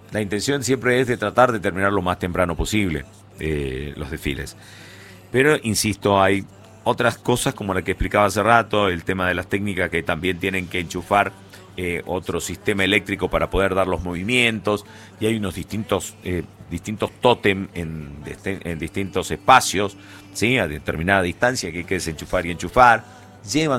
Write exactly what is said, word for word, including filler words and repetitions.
La intención siempre es de tratar de terminar lo más temprano posible eh, los desfiles. Pero, insisto, hay otras cosas como la que explicaba hace rato, el tema de las técnicas que también tienen que enchufar eh, otro sistema eléctrico para poder dar los movimientos, y hay unos distintos eh, distintos tótem en, en distintos espacios, ¿sí? A determinada distancia que hay que desenchufar y enchufar. Llevan